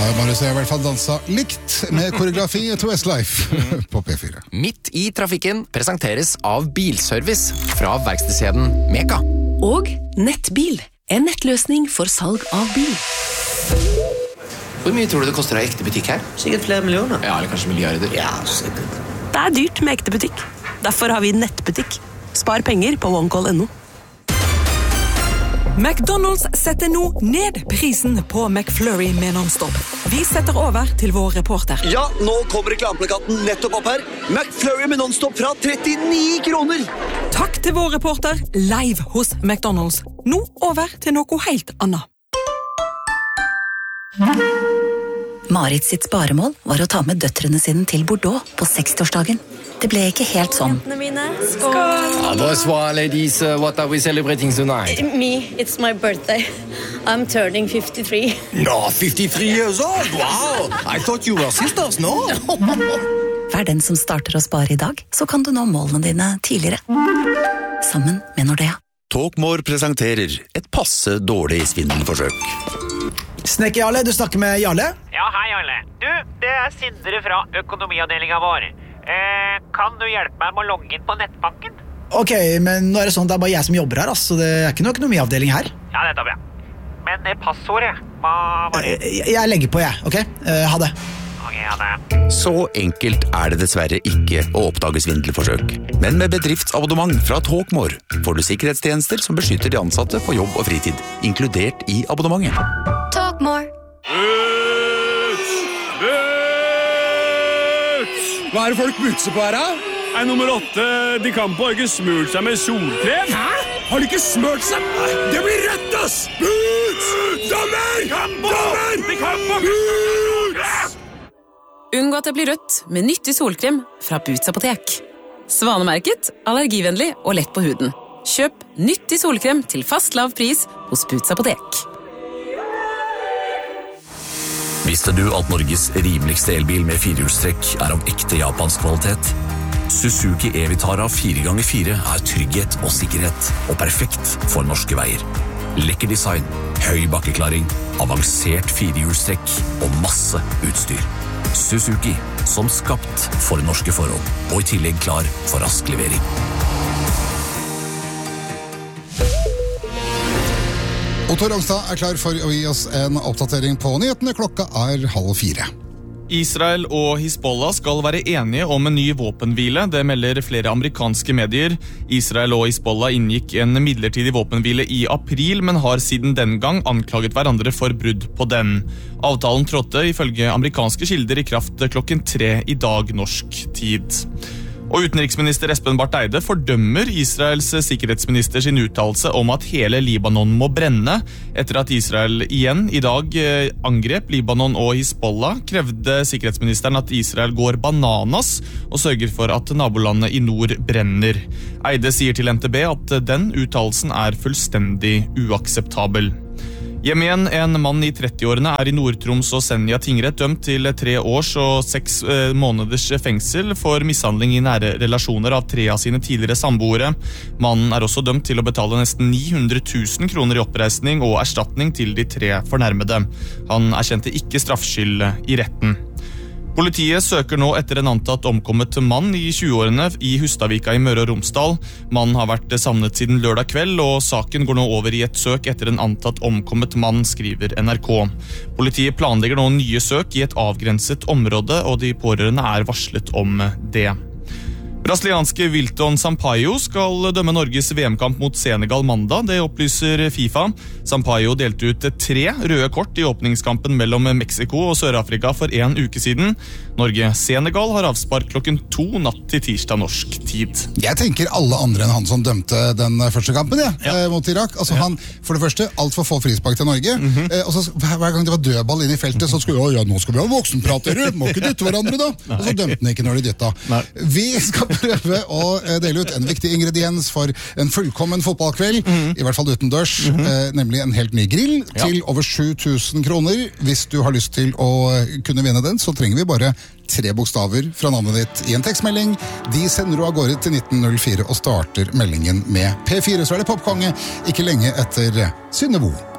Marius har I hvert fall danset likt med koreografi til Westlife på P4. Midt I trafikken presenteres av Bilservice fra verkstedskjeden Meka. Og Nettbil, en nettløsning for salg av bil. Hvor mye tror du det koster å ha ekte butikk her? Sikkert flere millioner. Ja, eller kanskje milliarder. Ja, sikkert. Det dyrt med ekte butikk. Derfor har vi nettbutikk. Spar penger på OneCall.no. McDonald's setter nå ned prisen på McFlurry med non-stop. Vi setter over til vår reporter. Ja, nå kommer reklameplakaten nettopp opp her. McFlurry med non-stop fra 39 kroner. Takk til vår reporter, live hos McDonald's. Nå over til noe helt annet. Marit sitt sparemål var å ta med døtrene sine til Bordeaux på 60-årsdagen. Det ble ikke helt sånn. Bonsoir, ladies. What are we celebrating tonight? Me, it's my birthday. I'm turning 53. No, 53 years old. Wow. I thought you were sisters, no? Vær den som starter å spare I dag, så kan du nå målene dine tidligere. Sammen med Nordea. Talkmore presenterer et passe dårlig svindelforsøk. Snekker Jarle, du snakker med Jarle? Ja, hei Jarle. Du, det Sindre fra økonomiavdelingen vår. Kan du hjelpe meg med å logge inn på nettbanken? Ok, men nå det sånn, det bare jeg som jobber her, så det ikke noe økonomiavdeling her. Ja, det tar vi. Men det passordet, hva var det? Jeg legger på, ok? Ha det. Ok, ha det. Så enkelt det dessverre ikke å oppdage svindelforsøk. Men med bedriftsabonnement fra Talkmore får du sikkerhetstjenester som beskytter de ansatte på jobb og fritid, inkludert I abonnementet. Talkmore. Hva det folk butser på her, da? Nummer 8, de Campo har ikke smurt seg med solkrem. Hæ? Har de ikke smurt seg? Det blir rødt, ass! Boots! Dommer! Dommer! De Campo! Boots! Unngå at det blir rødt med nyttig solkrem fra Boots apotek. Svanemerket, allergivennlig og lett på huden. Kjøp nyttig solkrem til fast lav pris hos Boots apotek. Visste du at Norges rimeligste elbil med 4-hjulstrekk av ekte japansk kvalitet? Suzuki E-Vitara 4x4 trygghet og sikkerhet, og perfekt for norske veier. Lekker design, høy bakkeklaring, avansert 4-hjulstrekk og masse utstyr. Suzuki, som skapt for norske forhold, og I tillegg klar for rask levering. Otto Rongstad klar for å gi oss en oppdatering på nyhetene. Klokka 3:30. Israel og Hizbollah skal være enige om en ny våpenhvile, det melder flere amerikanske medier. Israel og Hizbollah inngikk en midlertidig våpenhvile I april, men har siden den gang anklaget hverandre for brudd på den. Avtalen trådte ifølge amerikanske kilder I kraft klokken 3 I dag norsk tid. Og utenriksminister Espen Barth Eide fordømmer Israels sikkerhetsminister sin uttalelse om at hele Libanon må brenne. Etter at Israel igjen I dag angrep Libanon og Hizbollah, krevde sikkerhetsministeren at Israel går bananas og sørger for at nabolandet I nord brenner. Eide sier til NTB at den uttalelsen fullstendig uakseptabel. Hjem igjen, en mann I 30-årene I Nord-Troms og Senja tingrett dømt til 3 års og 6 måneders fengsel for mishandling I nære relasjoner av 3 av sine tidligere samboere. Mannen også dømt til å betale nesten 900 000 kroner I oppreisning og erstatning til de 3 fornærmede. Han erkjente ikke straffskyld I retten. Politiet søker nå etter en antatt omkommet mann I 20-årene I Hustadvika I Møre og Romsdal. Mannen har vært savnet siden lørdag kveld, og saken går nå over I et søk etter en antatt omkommet mann, skriver NRK. Politiet planlegger nå nye søk I et avgrenset område, og de pårørende varslet om det. Brasilianske Wilton Sampaio skal dømme Norges VM-kamp mot Senegal mandag, det opplyser FIFA. Sampaio delte ut 3 røde kort I åpningskampen mellom Mexico og Sør-Afrika for 1 uke siden. Norge-Senegal har avspark klokken 2 natt til tirsdag norsk tid. Jeg tenker alle andre enn han som dømte den første kampen mot Irak. Altså han, for det første, alt for få frispark til Norge. Og så hver gang det var dødball inn I feltet, så skulle nå skal vi ha voksenpratere, må ikke dytte hverandre da. Og så dømte han ikke når de dytta. Vi skal prøve å dele ut en viktig ingrediens for en fullkommen fotballkveld, I hvert fall utendørs, nemlig en helt ny grill til over 7 000 kroner. Hvis du har lyst til å kunne vinne den, så trenger vi bare 3 bokstaver fra navnet ditt I en tekstmelding. De sender du av gårde til 1904 og starter meldingen med P4. Så det popkonge, ikke lenge etter Synnebo.